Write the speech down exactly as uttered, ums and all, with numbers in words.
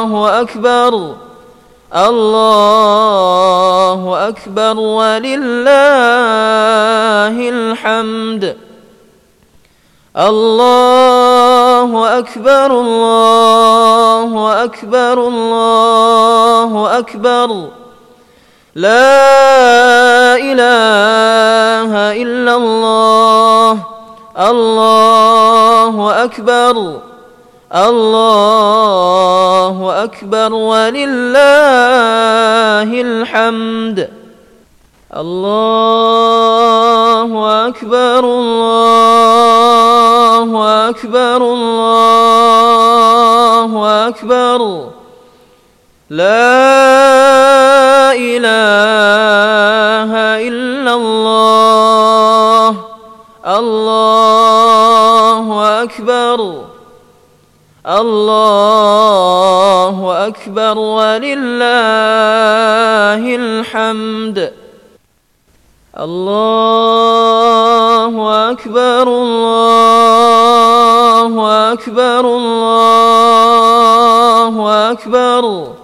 الله أكبر الله أكبر ولله الحمد. الله أكبر الله أكبر الله أكبر لا إله إلا الله. الله أكبر الله أكبر ولله الحمد. الله أكبر الله أكبر الله أكبر لا إله إلا الله. الله أكبر الله أكبر ولله الحمد. الله أكبر الله أكبر الله أكبر